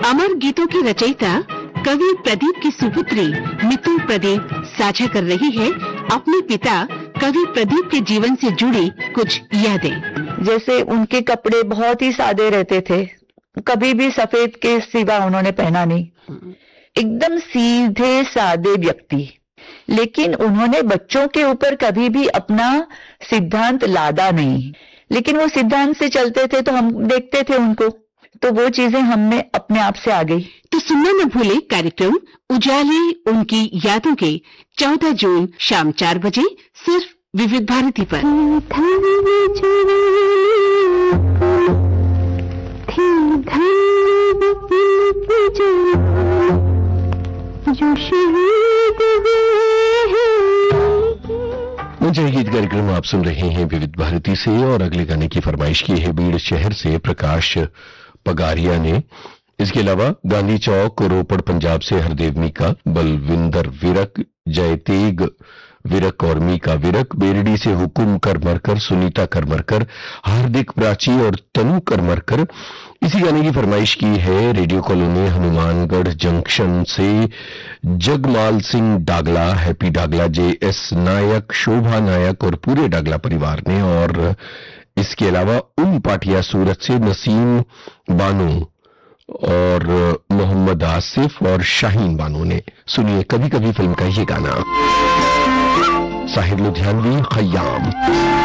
अमर गीतों की रचयिता कवि प्रदीप की सुपुत्री मितु प्रदीप साझा कर रही है अपने पिता कवि प्रदीप के जीवन से जुड़ी कुछ यादें। जैसे उनके कपड़े बहुत ही सादे रहते थे, कभी भी सफेद के सिवा उन्होंने पहना नहीं, एकदम सीधे सादे व्यक्ति। लेकिन उन्होंने बच्चों के ऊपर कभी भी अपना सिद्धांत लादा नहीं, लेकिन वो सिद्धांत से चलते थे तो हम देखते थे उनको, तो वो चीजें हमें अपने आप से आ गई। तो सुनना न भूले कार्यक्रम उजाले उनकी यादों के 14 जून शाम 4 बजे सिर्फ विविध भारती पर। मुझे गीत कार्यक्रम आप सुन रहे हैं विविध भारती से, और अगले गाने की फरमाइश की है बीड़ शहर से प्रकाश पगारिया ने। इसके अलावा गांधी चौक रोपड़ पंजाब से हरदेव मीका, बलविंदर विरक, जयतेग विरक और मीका विरक, बेरडी से हुकुम करमरकर, सुनीता करमरकर, हार्दिक प्राची और तनु करमरकर। इसी गाने की फरमाइश की है रेडियो कॉलोनी हनुमानगढ़ जंक्शन से जगमाल सिंह डागला, हैप्पी डागला, JS नायक, शोभा नायक और पूरे डागला परिवार ने। और इसके अलावा उन पाटिया सूरत से नसीम बानो और मोहम्मद आसिफ और शाहीन बानो ने। सुनिए कभी कभी फिल्म का ये गाना, साहिर लुधियानवी, खयाम।